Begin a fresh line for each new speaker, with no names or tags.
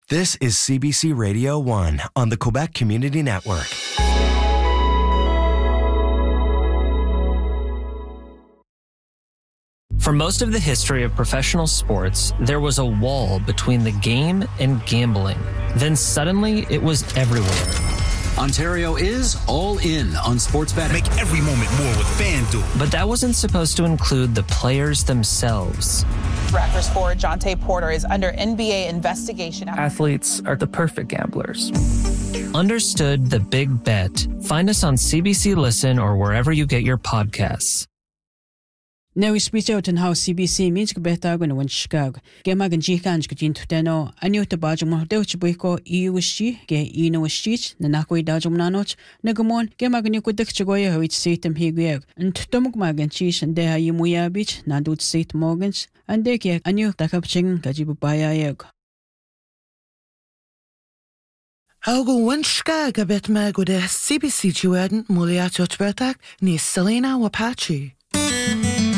This is CBC Radio 1 on the Quebec Community Network.
For most of the history of professional sports, there was a wall between the game and gambling. Then suddenly, it was everywhere.
Ontario is all in on sports betting.
Make every moment more with FanDuel.
But that wasn't supposed to include the players themselves.
Raptors forward Jonte Porter is under NBA investigation.
Athletes are the perfect gamblers.
Understood the big bet. Find us on CBC Listen or wherever you get your podcasts.
Now we speak out on how CBC means to better going to Chicago. Gemagan Jikan Jin Tuteno, and you to Bajum Delchibuiko, EUSG, Gay Eno Street, Nanakoi Dajum Nanot, Nagamon, Gemagan you could Dexagoya, which seat them Higueg, and Tomukmagan Cheese and Dea Yumuya Beach, Nandut State Morgans, and Deke, and you Takapching, Gajibubaya Egg.
Algo Winchka Gabet Magode, CBC Juaden, Mulia Churchbertak, Nis Selena Wapachi.